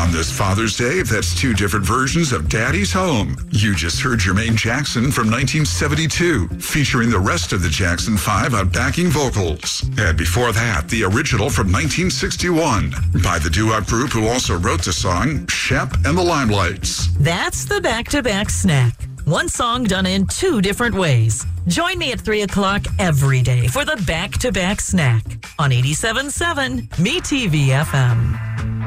On this Father's Day, that's two different versions of Daddy's Home. You just heard Jermaine Jackson from 1972, featuring the rest of the Jackson 5 on backing vocals. And before that, the original from 1961 by the doo-wop group who also wrote the song, Shep and the Limelights. That's the back-to-back snack. One song done in two different ways. Join me at 3 o'clock every day for the back-to-back snack on 87.7 MeTV FM.